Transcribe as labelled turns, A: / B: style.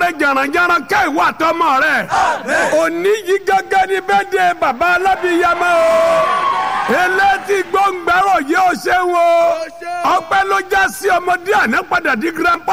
A: rẹ jàrànjàràn ká ìwà àtọmọ rẹ. òní yìí gángan ni bẹ́ẹ̀ de bàbá alábìyamọ o. elétí gbọ̀ngbẹ̀rọ̀ yóò ṣe wo. ọpẹ́ ló já sí ọmọdé àná padà di grandpa.